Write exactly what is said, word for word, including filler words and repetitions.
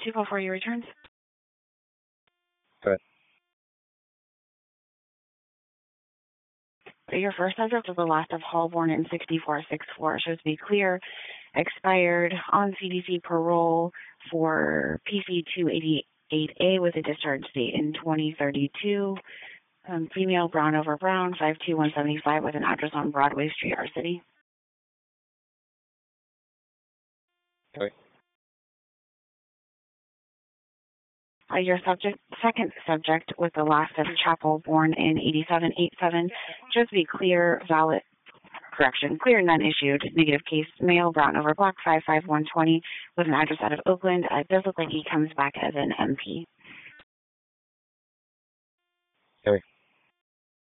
two before you return. Good. Your first subject was the last of Hallborn in sixty-four sixty-four. Shows to be clear, expired on C D C parole for P C two eighty-eight A with a discharge date in twenty thirty-two. Um, female, brown over brown, five two one seventy-five with an address on Broadway Street, our city. Okay. Uh, your subject, second subject was the last of Chapel, born in eighty-seven eighty-seven. Just to be clear, valid, correction, clear, none issued. Negative case, male, brown over black, five five one twenty with an address out of Oakland. Uh, it does look like he comes back as an M P. Okay.